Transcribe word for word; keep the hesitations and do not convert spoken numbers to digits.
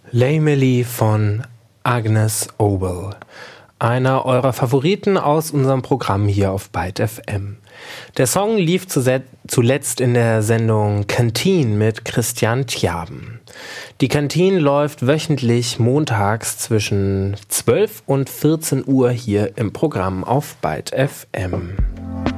Lamely von Agnes Obel. Einer eurer Favoriten aus unserem Programm hier auf Byte F M. Der Song lief zuletzt in der Sendung Canteen mit Christian Tjaben. Die Canteen läuft wöchentlich montags zwischen zwölf und vierzehn Uhr hier im Programm auf Byte F M.